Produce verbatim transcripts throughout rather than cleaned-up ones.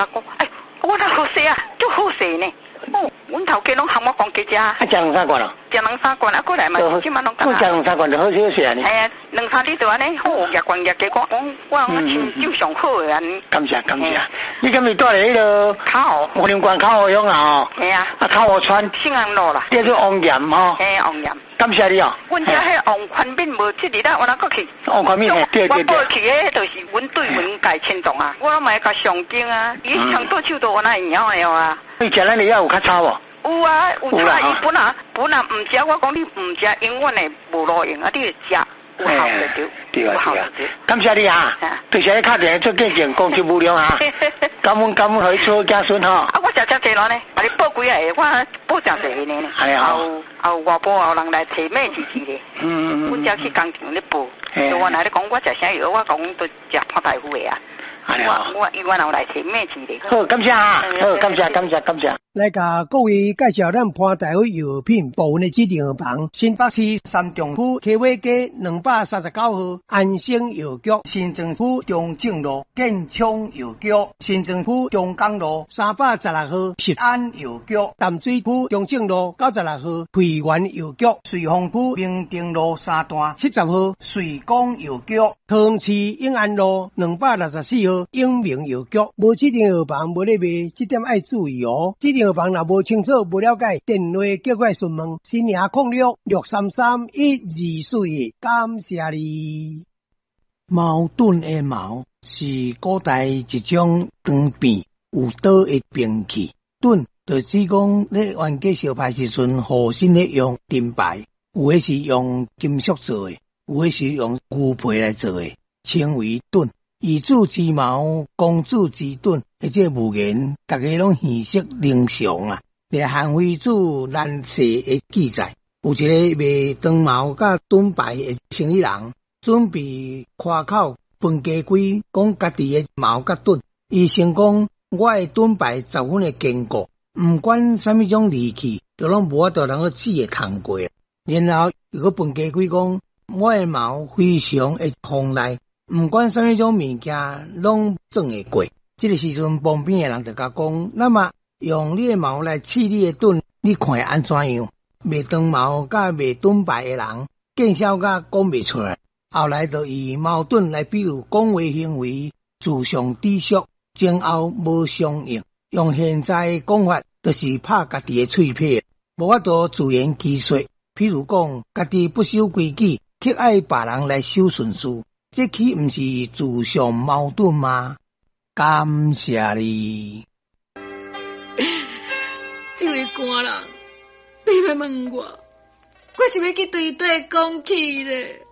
甲讲，哎，我哪好势啊，足好势呢。哦，阮头家拢喊我讲加食。啊， 食两三罐咯。 食两三罐啊，过来嘛，即满拢干啊。 食两三罐就好少势啊！ 系啊，两三日就安尼好热罐热，结果我我我亲手上好诶安尼。 感谢感谢，你今日住咧迄个靠武林关靠河乡啊吼。 系啊。 啊靠河川。 信安路啦。 叫做王岩吼。 嘿，王岩。 感谢你哦。 阮遮迄王宽敏无即日啦，我哪过去。 王宽敏对对对。 我过去诶，就是阮对门界牵动啊，我嘛甲上经啊，伊长多手都我那会晓诶啊。 你食咱里遐有较差无？ 有啊，有差。伊本来本来毋食，我讲你毋食，永远诶无路用啊，你食有效就对。 对啊对啊。感谢你啊，对谢你敲电话做见证，公之无量啊。感恩感恩，互你出家孙吼。啊， 我食遮济咯呢，啊你报几个？我报诚济个呢。 系啊。 后后外部有人来提咩支持咧？嗯嗯嗯。阮遮去工厂咧报，就我来咧讲，我食啥药，我讲都食潘大夫个啊。我我伊我人来提咩支咧？ 好，感谢啊，好，感谢感谢感谢。 来甲各位介绍咱潘大夫药品部的指定药房，新北市三重区溪尾街两百三十九号安生药局，新庄区中正路建昌药局，新庄区中港路三百十六号实安药局，淡水区中正路九十六号培元药局，瑞丰区明定路三段七十号瑞光药局，桃园市永安路两百六十四号永明药局。无指定药房无咧卖，这点爱注意哦。指定药房若无清楚、无了解，电话叫我询问，新营零六六三三一二四一，感谢你。矛盾的矛是古代一种长柄有刀的兵器，盾就是讲咧冤家相拍时阵，护身咧用盾牌，有的是用金属做的，有的是用牛皮来做的，称为盾。以子之矛，攻子之盾，或者无言，大家拢耳熟能详啊。咧韩非子难世的记载，有一个卖长矛甲盾牌的生意人，准备开口分家规，讲家己的矛甲盾。伊先讲我的盾牌十分的坚固，毋管什么种利器，都拢无法度能够刺会通过。然後如果分家规講，我的矛非常的鋒利。唔管什么种物件，拢撞会过。这个时阵，旁边的人就甲讲，那么用你的矛来刺你的盾，你看会安怎样？卖长矛甲卖盾牌的人，见笑甲讲袂出来。后来就以矛盾来比喻讲话行为，自相抵触，前后无相应。用现在讲法，就是拍家己的喙皮，无法度自圆其说。譬如讲，家己不守规矩，却爱别人来守顺序。这岂不是自相矛盾吗？感谢你。 这位官人，你要问我，我是要去对对讲起咧。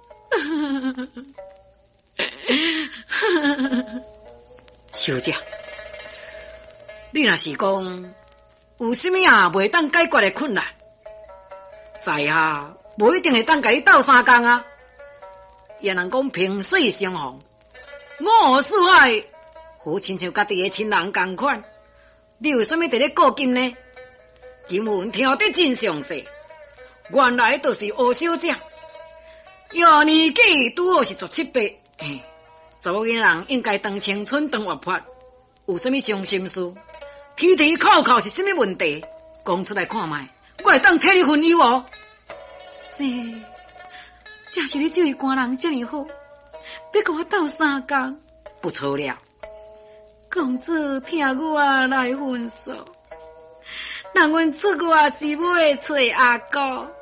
小姐，你若是讲有啥物啊袂当解决的困难，在下无一定会当甲你斗相共啊。也人讲萍水相逢，我是爱，好亲像家己的亲人同款。你为什么伫咧顾金呢？今闻听得真详细，原来都是吴小姐。哟，年纪拄好是十七八，嘿，查某囡人应该当青春当活泼，有啥物伤心事？提提扣扣是啥物问题？讲出来看卖，我会当替你分忧哦。是。正是你这位官人这么好，要跟我斗相共，不错了。公主听我来分诉，让阮出外是尾找阿哥，